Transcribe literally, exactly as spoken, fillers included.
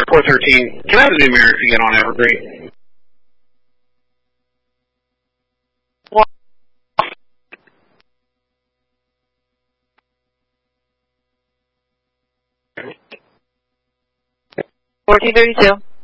four thirteen. Can I have the numeric again on Evergreen? fourteen thirty-two.